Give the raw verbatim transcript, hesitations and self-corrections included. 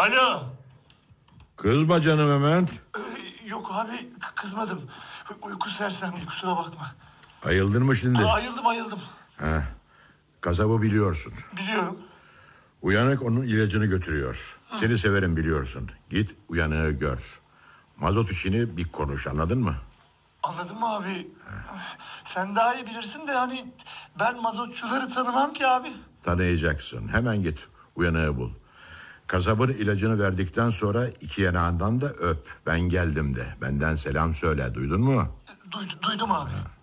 Alo. Kızma canım hemen. Ee, yok abi, kızmadım. Uyku sersemliği, kusura bakma. Ayıldın mı şimdi? Aa, ayıldım ayıldım. Heh. Kasabı biliyorsun. Biliyorum. Uyanık onun ilacını götürüyor. Hı. Seni severim biliyorsun. Git uyanığı gör. Mazot işini bir konuş, anladın mı? Anladın mı abi? Heh. Sen daha iyi bilirsin de hani ben mazotçuları tanımam ki abi. Tanıyacaksın. Hemen git uyanığı bul. Kasabın ilacını verdikten sonra iki yanağından da öp. Ben geldim de. Benden selam söyle, duydun mu? Duydum, duydum abi. Ha.